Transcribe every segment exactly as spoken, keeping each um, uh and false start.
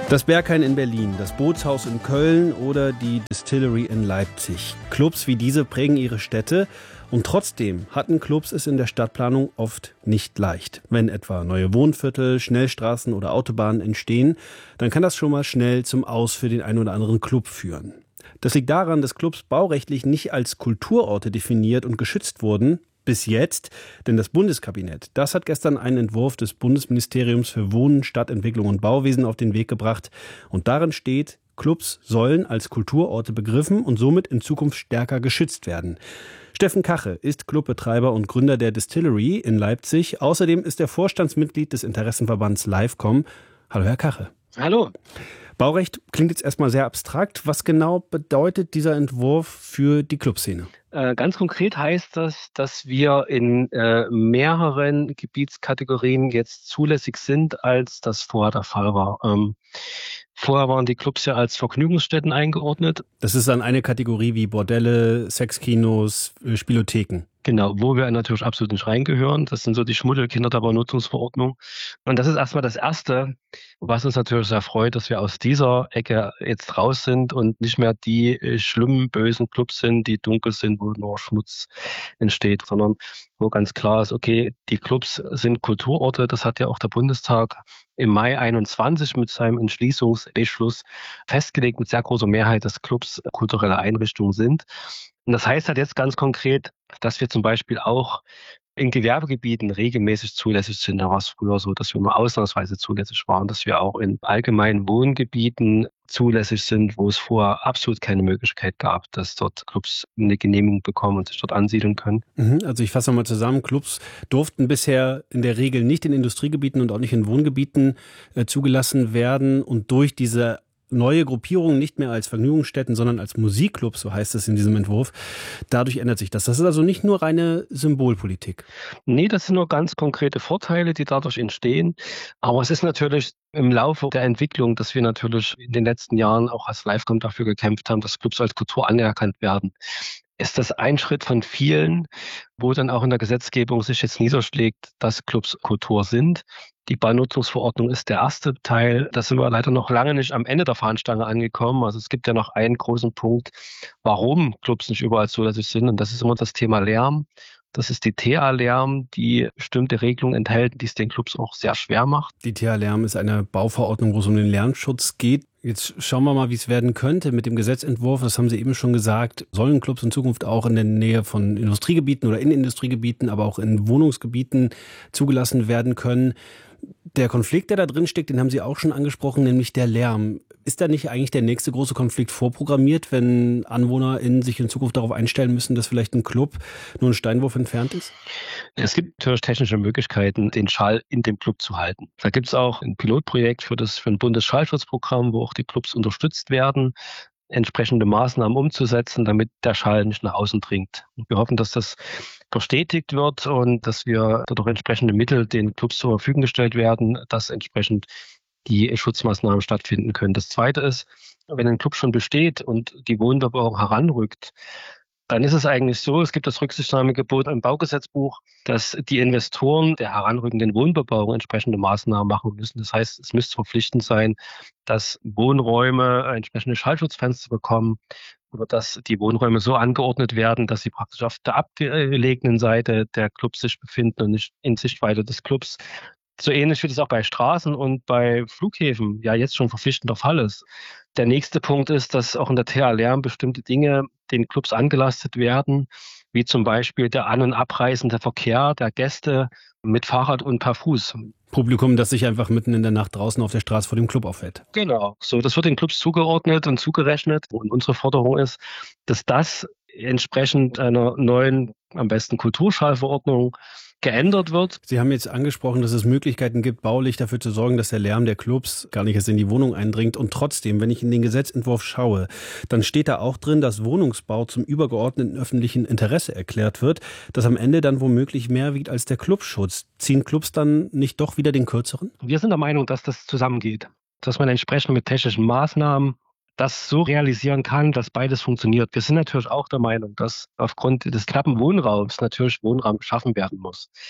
Das Berghain in Berlin, das Bootshaus in Köln oder die Distillery in Leipzig. Clubs wie diese prägen ihre Städte und trotzdem hatten Clubs es in der Stadtplanung oft nicht leicht. Wenn etwa neue Wohnviertel, Schnellstraßen oder Autobahnen entstehen, dann kann das schon mal schnell zum Aus für den einen oder anderen Club führen. Das liegt daran, dass Clubs baurechtlich nicht als Kulturorte definiert und geschützt wurden. Bis jetzt, denn das Bundeskabinett, das hat gestern einen Entwurf des Bundesministeriums für Wohnen, Stadtentwicklung und Bauwesen auf den Weg gebracht. Und darin steht, Clubs sollen als Kulturorte begriffen und somit in Zukunft stärker geschützt werden. Steffen Kache ist Clubbetreiber und Gründer der Distillery in Leipzig. Außerdem ist er Vorstandsmitglied des Interessenverbands Livecom. Hallo, Herr Kache. Hallo. Baurecht klingt jetzt erstmal sehr abstrakt. Was genau bedeutet dieser Entwurf für die Clubszene? Äh, ganz konkret heißt das, dass wir in äh, mehreren Gebietskategorien jetzt zulässig sind, als das vorher der Fall war. Ähm, vorher waren die Clubs ja als Vergnügungsstätten eingeordnet. Das ist dann eine Kategorie wie Bordelle, Sexkinos, Spielotheken. Genau, wo wir natürlich absolut nicht reingehören. Das sind so die Schmuddelkinder der Baunutzungsverordnung. Und das ist erstmal das Erste, was uns natürlich sehr freut, dass wir aus dieser Ecke jetzt raus sind und nicht mehr die äh, schlimmen, bösen Clubs sind, die dunkel sind, wo nur Schmutz entsteht, sondern wo ganz klar ist, okay, die Clubs sind Kulturorte. Das hat ja auch der Bundestag im Mai einundzwanzig mit seinem Entschließungsbeschluss festgelegt, mit sehr großer Mehrheit, dass Clubs kulturelle Einrichtungen sind. Und das heißt halt jetzt ganz konkret, dass wir zum Beispiel auch in Gewerbegebieten regelmäßig zulässig sind. Da war es früher so, dass wir nur ausnahmsweise zulässig waren, dass wir auch in allgemeinen Wohngebieten zulässig sind, wo es vorher absolut keine Möglichkeit gab, dass dort Clubs eine Genehmigung bekommen und sich dort ansiedeln können. Also ich fasse nochmal zusammen, Clubs durften bisher in der Regel nicht in Industriegebieten und auch nicht in Wohngebieten äh, zugelassen werden und durch diese neue Gruppierungen nicht mehr als Vergnügungsstätten, sondern als Musikclubs, so heißt es in diesem Entwurf. Dadurch ändert sich das. Das ist also nicht nur reine Symbolpolitik. Nee, das sind nur ganz konkrete Vorteile, die dadurch entstehen. Aber es ist natürlich im Laufe der Entwicklung, dass wir natürlich in den letzten Jahren auch als Livecom dafür gekämpft haben, dass Clubs als Kultur anerkannt werden. Ist das ein Schritt von vielen, wo dann auch in der Gesetzgebung sich jetzt niederschlägt, dass Clubs Kultur sind. Die Baunutzungsverordnung ist der erste Teil. Da sind wir leider noch lange nicht am Ende der Fahnenstange angekommen. Also es gibt ja noch einen großen Punkt, warum Clubs nicht überall zulässig sind. Und das ist immer das Thema Lärm. Das ist die T A-Lärm, die bestimmte Regelungen enthält, die es den Clubs auch sehr schwer macht. Die T A-Lärm ist eine Bauverordnung, wo es um den Lärmschutz geht. Jetzt schauen wir mal, wie es werden könnte mit dem Gesetzentwurf. Das haben Sie eben schon gesagt. Sollen Clubs in Zukunft auch in der Nähe von Industriegebieten oder in Industriegebieten, aber auch in Wohnungsgebieten zugelassen werden können? Der Konflikt, der da drin steckt, den haben Sie auch schon angesprochen, nämlich der Lärm. Ist da nicht eigentlich der nächste große Konflikt vorprogrammiert, wenn AnwohnerInnen sich in Zukunft darauf einstellen müssen, dass vielleicht ein Club nur einen Steinwurf entfernt ist? Es gibt natürlich technische Möglichkeiten, den Schall in dem Club zu halten. Da gibt es auch ein Pilotprojekt für das für ein Bundesschallschutzprogramm, wo auch die Clubs unterstützt werden, entsprechende Maßnahmen umzusetzen, damit der Schall nicht nach außen dringt. Wir hoffen, dass das verstetigt wird und dass wir dadurch entsprechende Mittel den Clubs zur Verfügung gestellt werden, dass entsprechend die Schutzmaßnahmen stattfinden können. Das Zweite ist, wenn ein Club schon besteht und die Wohnbebauung heranrückt, dann ist es eigentlich so, es gibt das Rücksichtnahmegebot im Baugesetzbuch, dass die Investoren der heranrückenden Wohnbebauung entsprechende Maßnahmen machen müssen. Das heißt, es müsste verpflichtend sein, dass Wohnräume entsprechende Schallschutzfenster bekommen oder dass die Wohnräume so angeordnet werden, dass sie praktisch auf der abgelegenen Seite der Clubs sich befinden und nicht in Sichtweite des Clubs. So ähnlich wie das auch bei Straßen und bei Flughäfen ja jetzt schon verpflichtender Fall ist. Der nächste Punkt ist, dass auch in der T A-Lärm bestimmte Dinge den Clubs angelastet werden, wie zum Beispiel der an- und abreisende Verkehr der Gäste mit Fahrrad und per Fuß. Publikum, das sich einfach mitten in der Nacht draußen auf der Straße vor dem Club aufhält. Genau, so das wird den Clubs zugeordnet und zugerechnet. Und unsere Forderung ist, dass das entsprechend einer neuen, am besten Kulturschallverordnung geändert wird. Sie haben jetzt angesprochen, dass es Möglichkeiten gibt, baulich dafür zu sorgen, dass der Lärm der Clubs gar nicht erst in die Wohnung eindringt. Und trotzdem, wenn ich in den Gesetzentwurf schaue, dann steht da auch drin, dass Wohnungsbau zum übergeordneten öffentlichen Interesse erklärt wird, das am Ende dann womöglich mehr wiegt als der Clubschutz. Ziehen Clubs dann nicht doch wieder den kürzeren? Wir sind der Meinung, dass das zusammengeht, dass man entsprechend mit technischen Maßnahmen das so realisieren kann, dass beides funktioniert. Wir sind natürlich auch der Meinung, dass aufgrund des knappen Wohnraums natürlich Wohnraum geschaffen werden muss.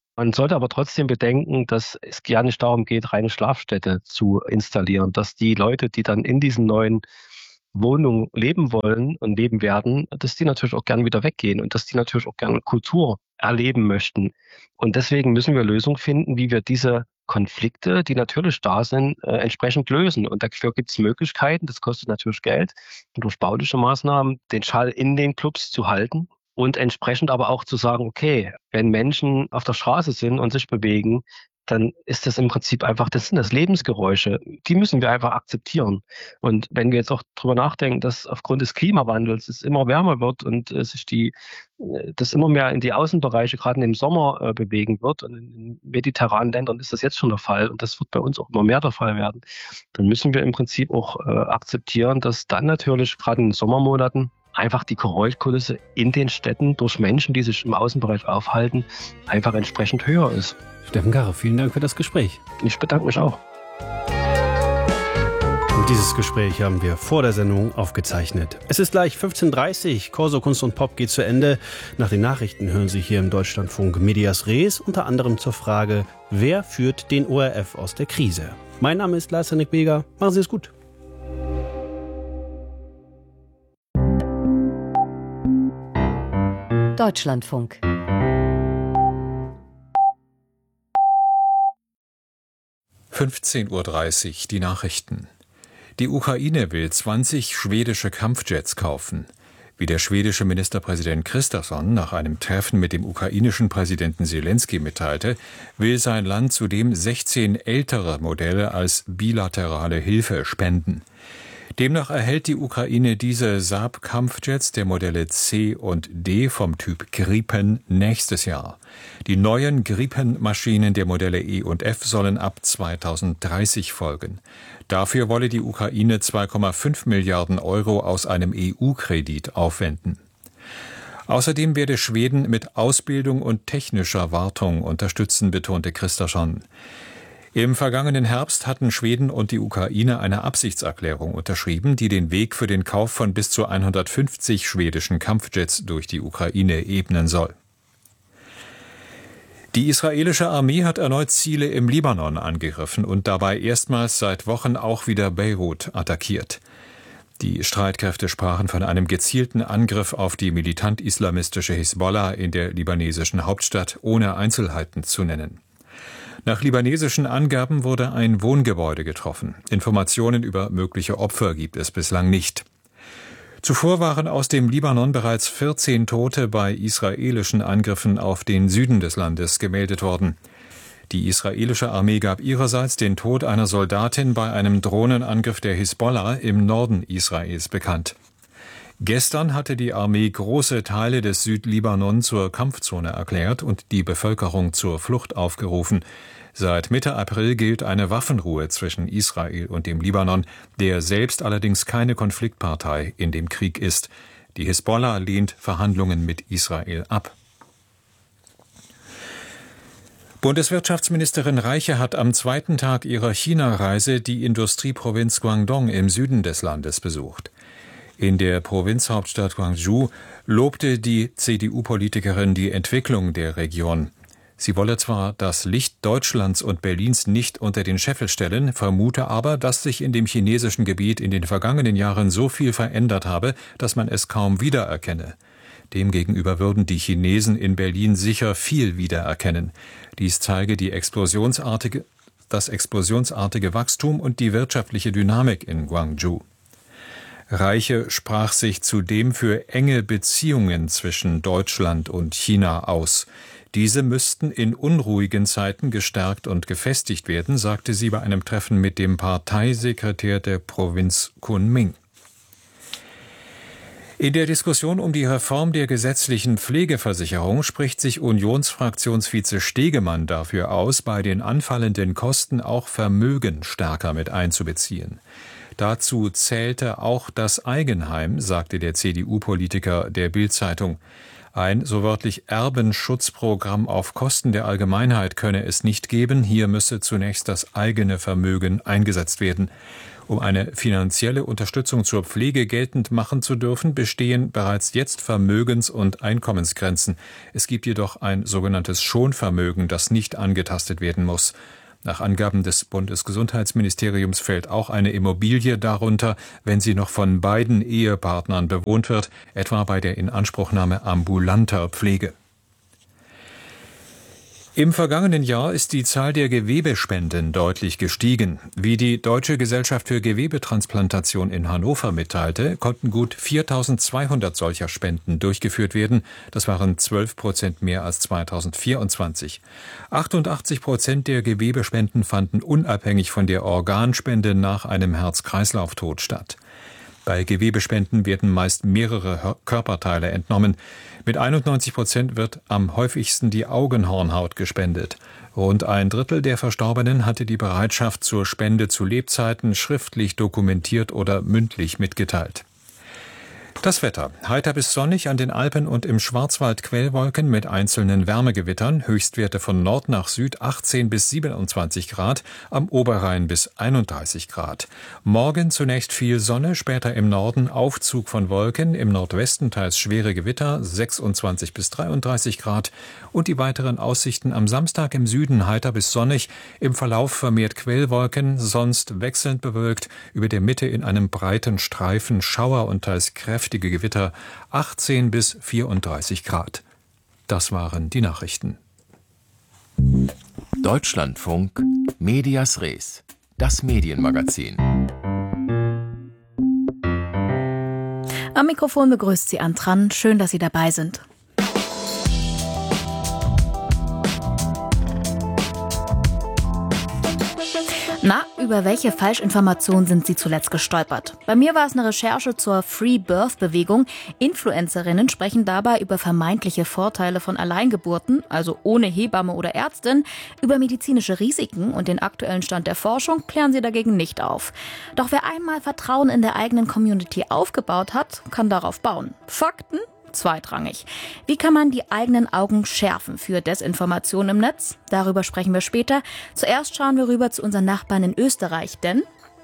Man sollte aber trotzdem bedenken, dass es ja nicht darum geht, reine Schlafstätte zu installieren, dass die Leute, die dann in diesen neuen Wohnungen leben wollen und leben werden, dass die natürlich auch gern wieder weggehen und dass die natürlich auch gerne Kultur erleben möchten. Und deswegen müssen wir Lösungen finden, wie wir diese Konflikte, die natürlich da sind, äh, entsprechend lösen. Und dafür gibt es Möglichkeiten, das kostet natürlich Geld, durch bauliche Maßnahmen den Schall in den Clubs zu halten und entsprechend aber auch zu sagen, okay, wenn Menschen auf der Straße sind und sich bewegen, dann ist das im Prinzip einfach, das sind das Lebensgeräusche, die müssen wir einfach akzeptieren. Und wenn wir jetzt auch drüber nachdenken, dass aufgrund des Klimawandels es immer wärmer wird und äh, sich die, äh, das immer mehr in die Außenbereiche, gerade im Sommer, äh, bewegen wird, und in mediterranen Ländern ist das jetzt schon der Fall und das wird bei uns auch immer mehr der Fall werden, dann müssen wir im Prinzip auch äh, akzeptieren, dass dann natürlich gerade in den Sommermonaten einfach die Geräuschkulisse in den Städten durch Menschen, die sich im Außenbereich aufhalten, einfach entsprechend höher ist. Steffen Garre, vielen Dank für das Gespräch. Ich bedanke mich auch. Und dieses Gespräch haben wir vor der Sendung aufgezeichnet. Es ist gleich fünfzehn Uhr dreißig, Corso Kunst und Pop geht zu Ende. Nach den Nachrichten hören Sie hier im Deutschlandfunk Medias Res, unter anderem zur Frage, wer führt den O R F aus der Krise? Mein Name ist Lars Henrik Beger, machen Sie es gut. Deutschlandfunk. fünfzehn Uhr dreißig, die Nachrichten. Die Ukraine will zwanzig schwedische Kampfjets kaufen. Wie der schwedische Ministerpräsident Kristersson nach einem Treffen mit dem ukrainischen Präsidenten Selenskyj mitteilte, will sein Land zudem sechzehn ältere Modelle als bilaterale Hilfe spenden. Demnach erhält die Ukraine diese Saab-Kampfjets der Modelle C und D vom Typ Gripen nächstes Jahr. Die neuen Gripen-Maschinen der Modelle E und F sollen ab zweitausenddreißig folgen. Dafür wolle die Ukraine zwei Komma fünf Milliarden Euro aus einem E U-Kredit aufwenden. Außerdem werde Schweden mit Ausbildung und technischer Wartung unterstützen, betonte Kristersson. Im vergangenen Herbst hatten Schweden und die Ukraine eine Absichtserklärung unterschrieben, die den Weg für den Kauf von bis zu hundertfünfzig schwedischen Kampfjets durch die Ukraine ebnen soll. Die israelische Armee hat erneut Ziele im Libanon angegriffen und dabei erstmals seit Wochen auch wieder Beirut attackiert. Die Streitkräfte sprachen von einem gezielten Angriff auf die militant-islamistische Hisbollah in der libanesischen Hauptstadt, ohne Einzelheiten zu nennen. Nach libanesischen Angaben wurde ein Wohngebäude getroffen. Informationen über mögliche Opfer gibt es bislang nicht. Zuvor waren aus dem Libanon bereits vierzehn Tote bei israelischen Angriffen auf den Süden des Landes gemeldet worden. Die israelische Armee gab ihrerseits den Tod einer Soldatin bei einem Drohnenangriff der Hisbollah im Norden Israels bekannt. Gestern hatte die Armee große Teile des Südlibanon zur Kampfzone erklärt und die Bevölkerung zur Flucht aufgerufen. Seit Mitte April gilt eine Waffenruhe zwischen Israel und dem Libanon, der selbst allerdings keine Konfliktpartei in dem Krieg ist. Die Hisbollah lehnt Verhandlungen mit Israel ab. Bundeswirtschaftsministerin Reiche hat am zweiten Tag ihrer China-Reise die Industrieprovinz Guangdong im Süden des Landes besucht. In der Provinzhauptstadt Guangzhou lobte die C D U-Politikerin die Entwicklung der Region. Sie wolle zwar das Licht Deutschlands und Berlins nicht unter den Scheffel stellen, vermute aber, dass sich in dem chinesischen Gebiet in den vergangenen Jahren so viel verändert habe, dass man es kaum wiedererkenne. Demgegenüber würden die Chinesen in Berlin sicher viel wiedererkennen. Dies zeige die explosionsartige, das explosionsartige Wachstum und die wirtschaftliche Dynamik in Guangzhou. Reiche sprach sich zudem für enge Beziehungen zwischen Deutschland und China aus. Diese müssten in unruhigen Zeiten gestärkt und gefestigt werden, sagte sie bei einem Treffen mit dem Parteisekretär der Provinz Kunming. In der Diskussion um die Reform der gesetzlichen Pflegeversicherung spricht sich Unionsfraktionsvize Stegemann dafür aus, bei den anfallenden Kosten auch Vermögen stärker mit einzubeziehen. Dazu zählte auch das Eigenheim, sagte der C D U-Politiker der Bild-Zeitung. Ein so wörtlich Erbenschutzprogramm auf Kosten der Allgemeinheit könne es nicht geben. Hier müsse zunächst das eigene Vermögen eingesetzt werden. Um eine finanzielle Unterstützung zur Pflege geltend machen zu dürfen, bestehen bereits jetzt Vermögens- und Einkommensgrenzen. Es gibt jedoch ein sogenanntes Schonvermögen, das nicht angetastet werden muss. Nach Angaben des Bundesgesundheitsministeriums fällt auch eine Immobilie darunter, wenn sie noch von beiden Ehepartnern bewohnt wird, etwa bei der Inanspruchnahme ambulanter Pflege. Im vergangenen Jahr ist die Zahl der Gewebespenden deutlich gestiegen. Wie die Deutsche Gesellschaft für Gewebetransplantation in Hannover mitteilte, konnten gut viertausendzweihundert solcher Spenden durchgeführt werden. Das waren zwölf Prozent mehr als zweitausendvierundzwanzig. achtundachtzig Prozent der Gewebespenden fanden unabhängig von der Organspende nach einem Herz-Kreislauf-Tod statt. Bei Gewebespenden werden meist mehrere Körperteile entnommen. Mit einundneunzig Prozent wird am häufigsten die Augenhornhaut gespendet. Rund ein Drittel der Verstorbenen hatte die Bereitschaft zur Spende zu Lebzeiten schriftlich dokumentiert oder mündlich mitgeteilt. Das Wetter. Heiter bis sonnig, an den Alpen und im Schwarzwald Quellwolken mit einzelnen Wärmegewittern. Höchstwerte von Nord nach Süd achtzehn bis siebenundzwanzig Grad, am Oberrhein bis einunddreißig Grad. Morgen zunächst viel Sonne, später im Norden Aufzug von Wolken, im Nordwesten teils schwere Gewitter, sechsundzwanzig bis dreiunddreißig Grad. Und die weiteren Aussichten am Samstag im Süden heiter bis sonnig, im Verlauf vermehrt Quellwolken, sonst wechselnd bewölkt, über der Mitte in einem breiten Streifen Schauer und teils kräftige Gewitter, achtzehn bis vierunddreißig Grad. Das waren die Nachrichten. Deutschlandfunk Medias Res, das Medienmagazin. Am Mikrofon begrüßt Sie Ann Tran. Schön, dass Sie dabei sind. Na, über welche Falschinformationen sind Sie zuletzt gestolpert? Bei mir war es eine Recherche zur Free-Birth-Bewegung. Influencerinnen sprechen dabei über vermeintliche Vorteile von Alleingeburten, also ohne Hebamme oder Ärztin. Über medizinische Risiken und den aktuellen Stand der Forschung klären sie dagegen nicht auf. Doch wer einmal Vertrauen in der eigenen Community aufgebaut hat, kann darauf bauen. Fakten? Zweitrangig. Wie kann man die eigenen Augen schärfen für Desinformation im Netz? Darüber sprechen wir später. Zuerst schauen wir rüber zu unseren Nachbarn in Österreich, denn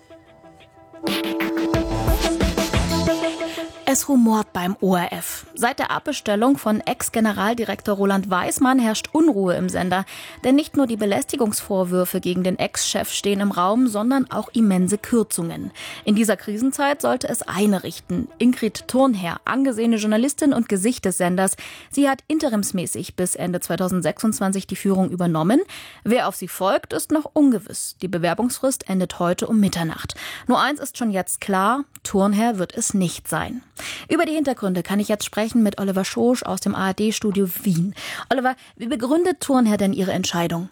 es rumort beim O R F. Seit der Abbestellung von Ex-Generaldirektor Roland Weismann herrscht Unruhe im Sender. Denn nicht nur die Belästigungsvorwürfe gegen den Ex-Chef stehen im Raum, sondern auch immense Kürzungen. In dieser Krisenzeit sollte es eine richten. Ingrid Thurnherr, angesehene Journalistin und Gesicht des Senders. Sie hat interimsmäßig bis Ende zweitausendsechsundzwanzig die Führung übernommen. Wer auf sie folgt, ist noch ungewiss. Die Bewerbungsfrist endet heute um Mitternacht. Nur eins ist schon jetzt klar, Thurnherr wird es nicht sein. Über die Hintergründe kann ich jetzt sprechen mit Oliver Schosch aus dem A R D-Studio Wien. Oliver, wie begründet Thurnherr denn ihre Entscheidung?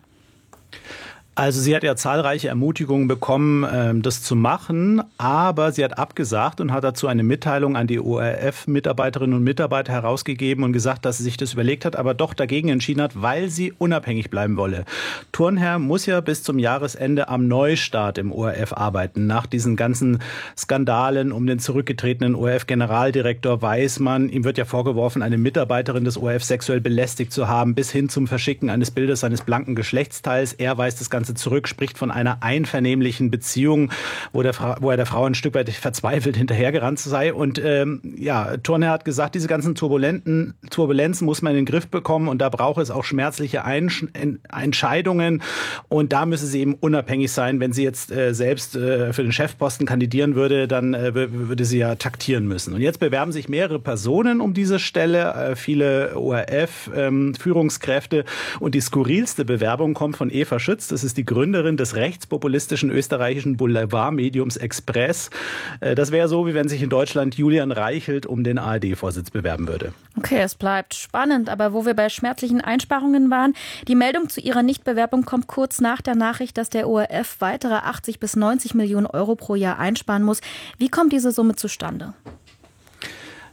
Also sie hat ja zahlreiche Ermutigungen bekommen, das zu machen, aber sie hat abgesagt und hat dazu eine Mitteilung an die O R F-Mitarbeiterinnen und Mitarbeiter herausgegeben und gesagt, dass sie sich das überlegt hat, aber doch dagegen entschieden hat, weil sie unabhängig bleiben wolle. Thurnherr muss ja bis zum Jahresende am Neustart im O R F arbeiten, nach diesen ganzen Skandalen um den zurückgetretenen O R F-Generaldirektor Weismann. Ihm wird ja vorgeworfen, eine Mitarbeiterin des O R F sexuell belästigt zu haben, bis hin zum Verschicken eines Bildes seines blanken Geschlechtsteils. Er weist das Ganze zurück, spricht von einer einvernehmlichen Beziehung, wo, der Fra- wo er der Frau ein Stück weit verzweifelt hinterhergerannt sei. Und ähm, ja, Thurnherr hat gesagt, diese ganzen turbulenten Turbulenzen muss man in den Griff bekommen und da braucht es auch schmerzliche Einsch- Entscheidungen und da müsse sie eben unabhängig sein. Wenn sie jetzt äh, selbst äh, für den Chefposten kandidieren würde, dann äh, w- würde sie ja taktieren müssen. Und jetzt bewerben sich mehrere Personen um diese Stelle, äh, viele O R F-Führungskräfte ähm, und die skurrilste Bewerbung kommt von Eva Schütz. Das ist die Gründerin des rechtspopulistischen österreichischen Boulevardmediums Express. Das wäre so, wie wenn sich in Deutschland Julian Reichelt um den A R D-Vorsitz bewerben würde. Okay, es bleibt spannend, aber wo wir bei schmerzlichen Einsparungen waren, die Meldung zu ihrer Nichtbewerbung kommt kurz nach der Nachricht, dass der O R F weitere achtzig bis neunzig Millionen Euro pro Jahr einsparen muss. Wie kommt diese Summe zustande?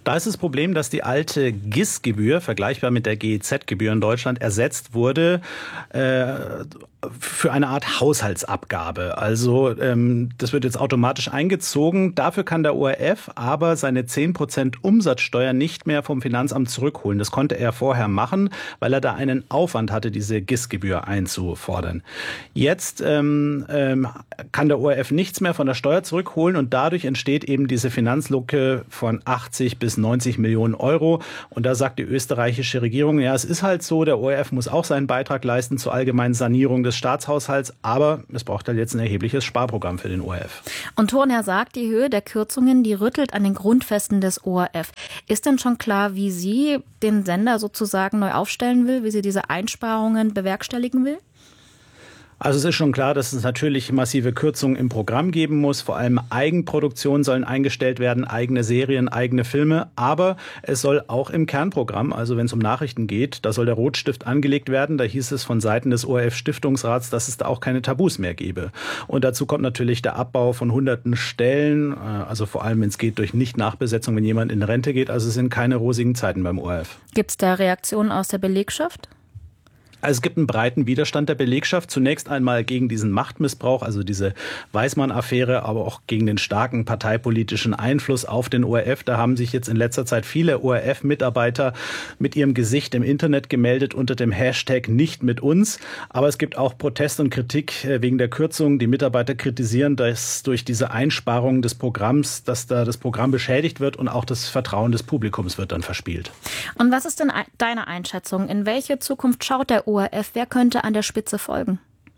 Da ist das Problem, dass die alte G I S-Gebühr, vergleichbar mit der G E Z-Gebühr in Deutschland, ersetzt wurde äh, für eine Art Haushaltsabgabe. Also ähm, das wird jetzt automatisch eingezogen. Dafür kann der O R F aber seine zehn Prozent Umsatzsteuer nicht mehr vom Finanzamt zurückholen. Das konnte er vorher machen, weil er da einen Aufwand hatte, diese G I S-Gebühr einzufordern. Jetzt ähm, ähm, kann der O R F nichts mehr von der Steuer zurückholen und dadurch entsteht eben diese Finanzlücke von achtzig bis neunzig Millionen Euro. Und da sagt die österreichische Regierung, ja, es ist halt so, der O R F muss auch seinen Beitrag leisten zur allgemeinen Sanierung des Staatshaushalts, aber es braucht halt jetzt ein erhebliches Sparprogramm für den O R F. Und Thurnherr sagt, die Höhe der Kürzungen, die rüttelt an den Grundfesten des O R F. Ist denn schon klar, wie sie den Sender sozusagen neu aufstellen will, wie sie diese Einsparungen bewerkstelligen will? Also es ist schon klar, dass es natürlich massive Kürzungen im Programm geben muss. Vor allem Eigenproduktionen sollen eingestellt werden, eigene Serien, eigene Filme. Aber es soll auch im Kernprogramm, also wenn es um Nachrichten geht, da soll der Rotstift angelegt werden. Da hieß es von Seiten des O R F-Stiftungsrats, dass es da auch keine Tabus mehr gebe. Und dazu kommt natürlich der Abbau von hunderten Stellen. Also vor allem, wenn es geht, durch Nicht-Nachbesetzung, wenn jemand in Rente geht. Also es sind keine rosigen Zeiten beim O R F. Gibt es da Reaktionen aus der Belegschaft? Also es gibt einen breiten Widerstand der Belegschaft. Zunächst einmal gegen diesen Machtmissbrauch, also diese Weismann-Affäre, aber auch gegen den starken parteipolitischen Einfluss auf den O R F. Da haben sich jetzt in letzter Zeit viele O R F-Mitarbeiter mit ihrem Gesicht im Internet gemeldet unter dem Hashtag nicht mit uns. Aber es gibt auch Protest und Kritik wegen der Kürzung. Die Mitarbeiter kritisieren, dass durch diese Einsparung des Programms, dass da das Programm beschädigt wird und auch das Vertrauen des Publikums wird dann verspielt. Und was ist denn deine Einschätzung? In welche Zukunft schaut der O R F? Wer könnte an der Spitze folgen?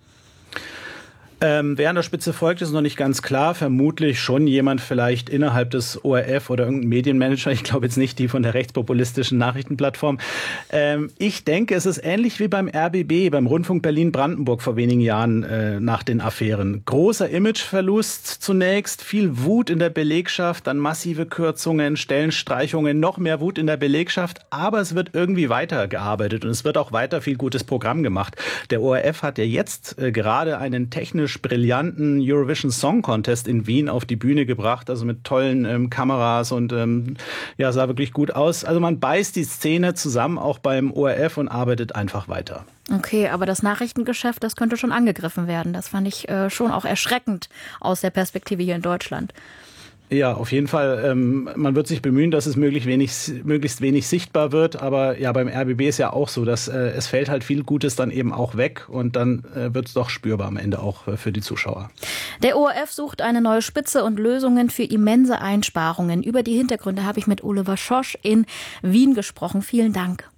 Ähm, wer an der Spitze folgt, ist noch nicht ganz klar. Vermutlich schon jemand vielleicht innerhalb des O R F oder irgendein Medienmanager. Ich glaube jetzt nicht die von der rechtspopulistischen Nachrichtenplattform. Ähm, ich denke, es ist ähnlich wie beim R B B, beim Rundfunk Berlin-Brandenburg vor wenigen Jahren äh, nach den Affären. Großer Imageverlust zunächst, viel Wut in der Belegschaft, dann massive Kürzungen, Stellenstreichungen, noch mehr Wut in der Belegschaft. Aber es wird irgendwie weitergearbeitet und es wird auch weiter viel gutes Programm gemacht. Der O R F hat ja jetzt äh, gerade einen technisch brillanten Eurovision Song Contest in Wien auf die Bühne gebracht, also mit tollen ähm, Kameras und ähm, ja, sah wirklich gut aus. Also man beißt die Szene zusammen, auch beim O R F und arbeitet einfach weiter. Okay, aber das Nachrichtengeschäft, das könnte schon angegriffen werden. Das fand ich äh, schon auch erschreckend aus der Perspektive hier in Deutschland. Ja, auf jeden Fall. Ähm, man wird sich bemühen, dass es möglichst wenig, möglichst wenig sichtbar wird. Aber ja, beim R B B ist ja auch so, dass äh, es fällt halt viel Gutes dann eben auch weg und dann äh, wird es doch spürbar am Ende auch äh, für die Zuschauer. Der O R F sucht eine neue Spitze und Lösungen für immense Einsparungen. Über die Hintergründe habe ich mit Oliver Schosch in Wien gesprochen. Vielen Dank.